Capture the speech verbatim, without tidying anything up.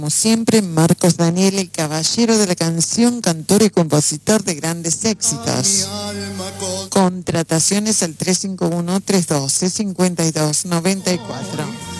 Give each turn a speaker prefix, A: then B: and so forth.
A: Como siempre, Marcos Daniel, el caballero de la canción, cantor y compositor de grandes éxitos. Contrataciones al tres cinco uno, tres uno dos, cinco dos nueve cuatro.